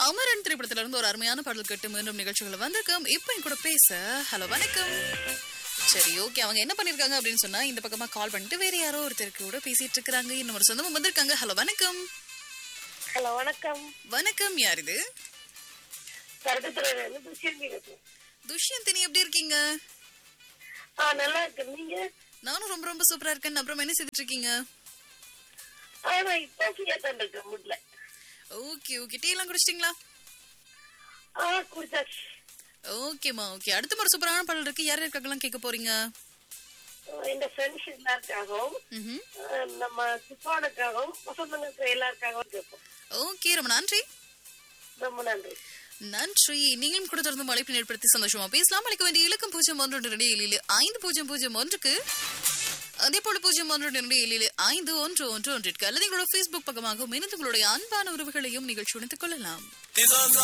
அமரன் திரைப்படத்துல இருந்து ஒரு அருமையான பாடல் கேட்டு மீண்டும் நிகழ்ச்சிகள் வந்திருக்கோம். இப்ப என் கூட பேச ஹலோ வணக்கம். சரி, ஓகே. அவங்க என்ன பண்ணிருக்காங்க அப்படின்னு சொன்னா இந்த பக்கமா கால் பண்ணிட்டு வேற யாரோ ஒருத்தருக்கு கூட பேசிட்டு இருக்காங்க. இன்னும் ஒரு சொந்தமும் வந்திருக்காங்க. ஹலோ வணக்கம். ஹலோ வணக்கம். வணக்கம், யார் இது? துஷ்யந்தினி, எப்படி இருக்கீங்க? நல்லா இருக்கு. நீங்க? நானும் ரொம்ப ரொம்ப சூப்பரா இருக்கேன். அப்புறம் என்ன செய்துட்டு இருக்கீங்க? இப்ப ஃப்ரீயா தான் இருக்கேன் வீட்ல. Okay okay. டீ எல்லாம் குடிச்சிட்டீங்களா? குடிச்சாச்சு. ஓகேமா, ஓகே. அடுத்த ஒரு சூப்பரான பாடல் இருக்கு. யார் யாருக்கெல்லாம் கேட்க போறீங்க? எங்க ஃப்ரெண்ட்ஸ் எல்லாருக்காகவும், நம்ம சிப்பானுக்காகவும், வசந்தங்களுக்கு எல்லாருக்காகவும் கேட்போம். ஓகே, ரொம்ப நன்றி. ரொம்ப நன்றி. நன்றி. நீங்களும் கூட தொடர்ந்து அழைப்பு ஏற்படுத்தி சந்தோஷமா பேசலாம். அழைக்க வேண்டிய இலக்கம் 01277501க்கு, அதே போல 0127751111 அல்லது எங்களோட Facebook பக்கமாக இணைந்து உங்களுடைய அன்பான உறவுகளையும் நிகழ்ச்சி உணர்ந்து கொள்ளலாம்.